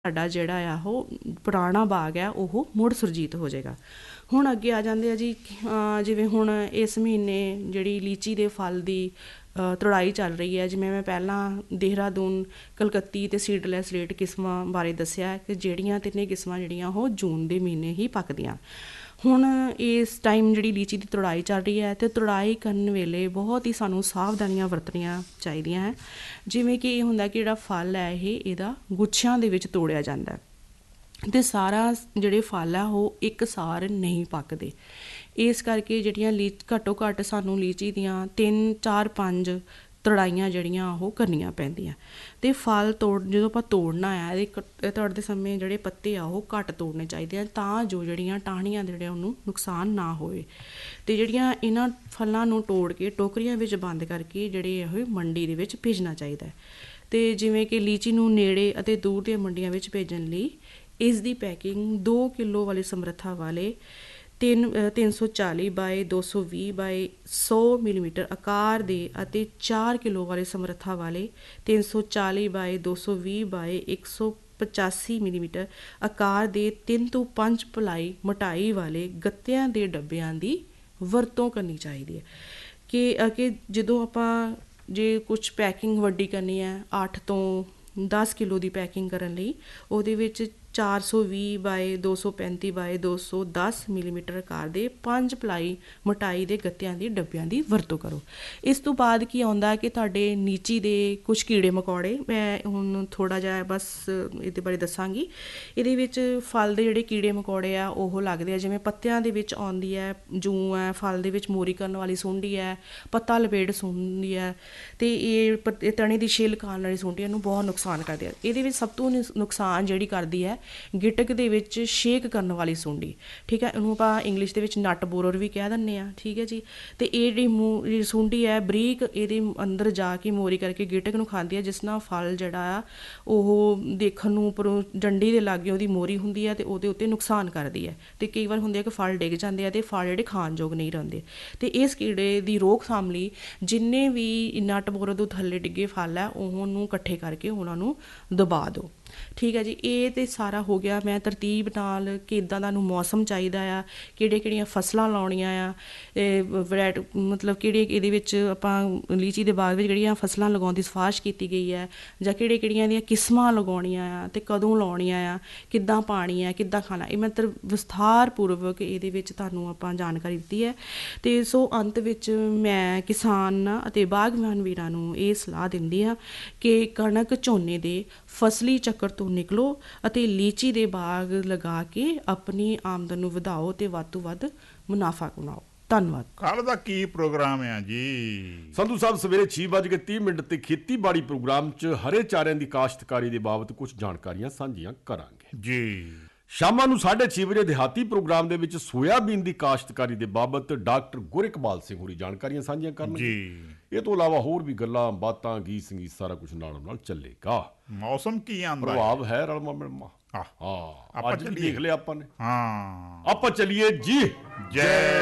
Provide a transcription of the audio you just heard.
ਸਾਡਾ ਜਿਹੜਾ ਆ ਉਹ ਪੁਰਾਣਾ ਬਾਗ ਆ ਉਹ ਮੁੜ ਸੁਰਜੀਤ ਹੋ ਜਾਏਗਾ। ਹੁਣ ਅੱਗੇ ਆ ਜਾਂਦੇ ਆ ਜੀ, ਜਿਵੇਂ ਹੁਣ ਇਸ ਮਹੀਨੇ ਜਿਹੜੀ ਲੀਚੀ ਦੇ ਫਲ ਦੀ ਤੁੜਾਈ ਚੱਲ ਰਹੀ ਹੈ। ਜਿਵੇਂ ਮੈਂ ਪਹਿਲਾਂ ਦੇਹਰਾਦੂਨ, ਕਲਕੱਤੀ ਅਤੇ ਸੀਡਲੈਸ ਰੇਟ ਕਿਸਮਾਂ ਬਾਰੇ ਦੱਸਿਆ ਕਿ ਜਿਹੜੀਆਂ ਤਿੰਨੇ ਕਿਸਮਾਂ ਜਿਹੜੀਆਂ ਉਹ ਜੂਨ ਦੇ ਮਹੀਨੇ ਹੀ ਪੱਕਦੀਆਂ। ਹੁਣ ਇਸ ਟਾਈਮ ਜਿਹੜੀ ਲੀਚੀ ਦੀ ਤੁੜਾਈ ਚੱਲ ਰਹੀ ਹੈ ਅਤੇ ਤੁੜਾਈ ਕਰਨ ਵੇਲੇ ਬਹੁਤ ਹੀ ਸਾਨੂੰ ਸਾਵਧਾਨੀਆਂ ਵਰਤਣੀਆਂ ਚਾਹੀਦੀਆਂ ਹੈ। ਜਿਵੇਂ ਕਿ ਇਹ ਹੁੰਦਾ ਕਿ ਜਿਹੜਾ ਫਲ ਹੈ ਇਹਦਾ ਗੁੱਛਿਆਂ ਦੇ ਵਿੱਚ ਤੋੜਿਆ ਜਾਂਦਾ ਅਤੇ ਸਾਰਾ ਜਿਹੜੇ ਫਲ ਆ ਉਹ ਇੱਕ ਸਾਰ ਨਹੀਂ ਪੱਕਦੇ। ਇਸ ਕਰਕੇ ਜਿਹੜੀਆਂ ਘੱਟੋ ਘੱਟ ਸਾਨੂੰ ਲੀਚੀ ਦੀਆਂ 3, 4, 5 ਤੁੜਾਈਆਂ ਜਿਹੜੀਆਂ ਉਹ ਕਰਨੀਆਂ ਪੈਂਦੀਆਂ। ਅਤੇ ਫਲ ਜਦੋਂ ਆਪਾਂ ਤੋੜਨਾ ਆ ਇਹਦੇ ਤੋੜਦੇ ਸਮੇਂ ਜਿਹੜੇ ਪੱਤੇ ਆ ਉਹ ਘੱਟ ਤੋੜਨੇ ਚਾਹੀਦੇ ਆ ਤਾਂ ਜੋ ਜਿਹੜੀਆਂ ਟਾਹਣੀਆਂ ਜਿਹੜੇ ਉਹਨੂੰ ਨੁਕਸਾਨ ਨਾ ਹੋਵੇ। ਅਤੇ ਜਿਹੜੀਆਂ ਇਹਨਾਂ ਫਲਾਂ ਨੂੰ ਤੋੜ ਕੇ ਟੋਕਰੀਆਂ ਵਿੱਚ ਬੰਦ ਕਰਕੇ ਜਿਹੜੇ ਇਹ ਮੰਡੀ ਦੇ ਵਿੱਚ ਭੇਜਣਾ ਚਾਹੀਦਾ। ਅਤੇ ਜਿਵੇਂ ਕਿ ਲੀਚੀ ਨੂੰ ਨੇੜੇ ਅਤੇ ਦੂਰ ਦੀਆਂ ਮੰਡੀਆਂ ਵਿੱਚ ਭੇਜਣ ਲਈ ਇਸ ਦੀ ਪੈਕਿੰਗ 2 ਕਿਲੋ ਵਾਲੀ ਸਮਰੱਥਾ ਵਾਲੇ 340 ਬਾਏ 220 ਬਾਏ 100 ਮਿਲੀਮੀਟਰ ਆਕਾਰ ਦੇ ਅਤੇ 4 ਕਿਲੋ ਵਾਲੇ ਸਮਰੱਥਾ ਵਾਲੇ 340 ਬਾਏ 220 ਬਾਏ 185 ਮਿਲੀਮੀਟਰ ਆਕਾਰ ਦੇ 3 ਤੋਂ 5 ਪਲਾਈ ਮੋਟਾਈ ਵਾਲੇ ਗੱਤਿਆਂ ਦੇ ਡੱਬਿਆਂ ਦੀ ਵਰਤੋਂ ਕਰਨੀ ਚਾਹੀਦੀ ਹੈ। ਕਿ ਜਦੋਂ ਆਪਾਂ ਜੇ ਕੁਛ ਪੈਕਿੰਗ ਵੱਡੀ ਕਰਨੀ ਹੈ 8 ਤੋਂ 10 ਕਿਲੋ ਦੀ ਪੈਕਿੰਗ ਕਰਨ ਲਈ, ਉਹਦੇ ਵਿੱਚ 420 ਬਾਏ 235 ਬਾਏ 210 ਮਿਲੀਮੀਟਰ ਆਕਾਰ ਦੇ 5 ਪਲਾਈ ਮੋਟਾਈ ਦੇ ਗੱਤਿਆਂ ਦੇ ਡੱਬਿਆਂ ਦੀ ਵਰਤੋਂ ਕਰੋ। ਇਸ ਤੋਂ ਬਾਅਦ ਕੀ ਆਉਂਦਾ ਕਿ ਤੁਹਾਡੇ ਲੀਚੀ ਦੇ ਕੁਝ ਕੀੜੇ ਮਕੌੜੇ, ਮੈਂ ਹੁਣ ਥੋੜ੍ਹਾ ਜਿਹਾ ਬਸ ਇਹਦੇ ਬਾਰੇ ਦੱਸਾਂਗੀ। ਇਹਦੇ ਵਿੱਚ ਫਲ ਦੇ ਜਿਹੜੇ ਕੀੜੇ ਮਕੌੜੇ ਆ ਉਹ ਲੱਗਦੇ ਆ, ਜਿਵੇਂ ਪੱਤਿਆਂ ਦੇ ਵਿੱਚ ਆਉਂਦੀ ਹੈ ਜੂੰ ਹੈ, ਫਲ ਦੇ ਵਿੱਚ ਮੋਰੀ ਕਰਨ ਵਾਲੀ ਸੁੰਡੀ ਹੈ, ਪੱਤਾ ਲਪੇਟ ਸੁੰਡੀ ਹੈ, ਅਤੇ ਇਹ ਤਣੇ ਦੀ ਛਿੱਲ ਖਾਣ ਵਾਲੀ ਸੁੰਡੀ ਨੂੰ ਬਹੁਤ ਨੁਕਸਾਨ ਕਰਦੇ ਆ। ਇਹਦੇ ਵਿੱਚ ਸਭ ਤੋਂ ਨੁਕਸਾਨ ਜਿਹੜੀ ਕਰਦੀ ਹੈ ਗਿਟਕ ਦੇ ਵਿੱਚ ਛੇਕ ਕਰਨ ਵਾਲੀ ਸੁੰਡੀ, ਠੀਕ ਹੈ, ਇਹਨੂੰ ਆਪਾਂ ਇੰਗਲਿਸ਼ ਦੇ ਵਿੱਚ ਨਟ ਬੋਰਰ ਵੀ ਕਹਿ ਦਿੰਦੇ ਹਾਂ, ਠੀਕ ਹੈ ਜੀ। ਅਤੇ ਇਹ ਜਿਹੜੀ ਸੁੰਡੀ ਹੈ ਬਰੀਕ ਇਹਦੇ ਅੰਦਰ ਜਾ ਕੇ ਮੋਰੀ ਕਰਕੇ ਗਿਟਕ ਨੂੰ ਖਾਂਦੀ ਹੈ, ਜਿਸ ਨਾਲ ਫਲ ਜਿਹੜਾ ਆ ਉਹ ਦੇਖਣ ਨੂੰ ਉੱਪਰੋਂ ਡੰਡੀ ਦੇ ਲਾਗੇ ਉਹਦੀ ਮੋਰੀ ਹੁੰਦੀ ਹੈ ਅਤੇ ਉਹਦੇ ਉੱਤੇ ਨੁਕਸਾਨ ਕਰਦੀ ਹੈ। ਅਤੇ ਕਈ ਵਾਰ ਹੁੰਦੇ ਆ ਕਿ ਫਲ ਡਿੱਗ ਜਾਂਦੇ ਆ ਅਤੇ ਫਲ ਜਿਹੜੇ ਖਾਣ ਯੋਗ ਨਹੀਂ ਰਹਿੰਦੇ। ਅਤੇ ਇਸ ਕੀੜੇ ਦੀ ਰੋਕਥਾਮ ਲਈ ਜਿੰਨੇ ਵੀ ਨਟ ਬੋਰਰ ਤੋਂ ਥੱਲੇ ਡਿੱਗੇ ਫਲ ਹੈ ਉਹਨੂੰ ਇਕੱਠੇ ਕਰਕੇ ਉਹਨਾਂ ਨੂੰ ਦਬਾ ਦਿਓ, ਠੀਕ ਹੈ ਜੀ। ਇਹ ਤਾਂ ਸਾਰਾ ਹੋ ਗਿਆ। ਮੈਂ ਤਰਤੀਬ ਨਾਲ ਕਿੱਦਾਂ ਦਾ ਨੂੰ ਮੌਸਮ ਚਾਹੀਦਾ ਆ, ਕਿਹੜੀਆਂ ਫਸਲਾਂ ਲਾਉਣੀਆਂ ਆ, ਮਤਲਬ ਕਿਹੜੇ ਇਹਦੇ ਵਿੱਚ ਆਪਾਂ ਲੀਚੀ ਦੇ ਬਾਗ ਵਿੱਚ ਜਿਹੜੀਆਂ ਫਸਲਾਂ ਲਗਾਉਣ ਦੀ ਸਿਫਾਰਿਸ਼ ਕੀਤੀ ਗਈ ਹੈ, ਜਾਂ ਕਿਹੜੀਆਂ ਦੀਆਂ ਕਿਸਮਾਂ ਲਗਾਉਣੀਆਂ ਆ ਅਤੇ ਕਦੋਂ ਲਾਉਣੀਆਂ ਆ, ਕਿੱਦਾਂ ਪਾਣੀ ਹੈ, ਕਿੱਦਾਂ ਖਾਣਾ, ਇਹ ਮਤਲਬ ਵਿਸਥਾਰਪੂਰਵਕ ਇਹਦੇ ਵਿੱਚ ਤੁਹਾਨੂੰ ਆਪਾਂ ਜਾਣਕਾਰੀ ਦਿੱਤੀ ਹੈ। ਅਤੇ ਸੋ ਅੰਤ ਵਿੱਚ ਮੈਂ ਕਿਸਾਨਾਂ ਅਤੇ ਬਾਗਬਾਨ ਵੀਰਾਂ ਨੂੰ ਇਹ ਸਲਾਹ ਦਿੰਦੀ ਹਾਂ ਕਿ ਕਣਕ ਝੋਨੇ ਦੇ ਫਸਲੀ ਚੱਕਰ ਤੋਂ ਨਿਕਲੋ ਅਤੇ ਲੀਚੀ ਦੇ ਬਾਗ ਲਗਾ ਕੇ ਆਪਣੀ ਆਮਦਨ ਨੂੰ ਵਧਾਓ ਅਤੇ ਵੱਧ ਤੋਂ ਵੱਧ ਮੁਨਾਫਾ ਕਮਾਓ। ਧੰਨਵਾਦ। ਕੱਲ੍ਹ ਦਾ ਕੀ ਪ੍ਰੋਗਰਾਮ ਆ ਜੀ? ਸੰਧੂ ਸਾਹਿਬ ਸਵੇਰੇ 6:30 ਤੇ ਖੇਤੀਬਾੜੀ ਪ੍ਰੋਗਰਾਮ 'ਚ ਹਰੇ ਚਾਰਿਆਂ ਦੀ ਕਾਸ਼ਤਕਾਰੀ ਦੇ ਬਾਬਤ ਕੁਝ ਜਾਣਕਾਰੀਆਂ ਸਾਂਝੀਆਂ ਕਰਾਂਗੇ ਜੀ। ਸ਼ਾਮਾਂ ਨੂੰ 6:30 ਵਜੇ ਦਿਹਾਤੀ ਪ੍ਰੋਗਰਾਮ ਦੇ ਵਿੱਚ ਸੋਇਆਬੀਨ ਦੀ ਕਾਸ਼ਤਕਾਰੀ ਦੇ ਬਾਬਤ ਡਾਕਟਰ ਗੁਰਿਕਬਾਲ ਸਿੰਘ ਹੋਰੀ ਜਾਣਕਾਰੀਆਂ ਸਾਂਝੀਆਂ ਕਰਨਗੇ ਜੀ। ਇਹ ਤੋਂ ਇਲਾਵਾ ਹੋਰ ਵੀ ਗੱਲਾਂ ਬਾਤਾਂ, ਗੀਤ ਸੰਗੀਤ ਸਾਰਾ ਕੁਝ ਨਾਲ ਚੱਲੇਗਾ। ਮੌਸਮ ਕੀ ਆਂਦਾ ਪ੍ਰਭਾਵ ਹੈ ਰਲਮਾ ਮਿਲਮਾ। ਹਾਂ, ਅੱਜ ਵੀ ਦੇਖ ਲਿਆ ਆਪਾਂ ਨੇ। ਹਾਂ, ਆਪਾਂ ਚੱਲੀਏ ਜੀ। ਜੈ